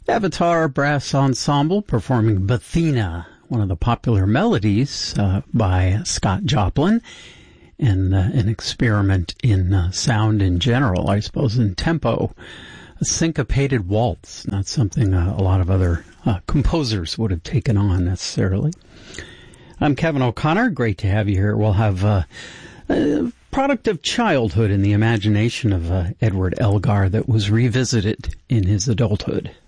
Avatar Brass Ensemble performing Bathina, one of the popular melodies by Scott Joplin, and an experiment in sound in general, I suppose, in tempo. A syncopated waltz, not something a lot of other composers would have taken on necessarily. I'm Kevin O'Connor. Great to have you here. We'll have a product of childhood in the imagination of Edward Elgar that was revisited in his adulthood.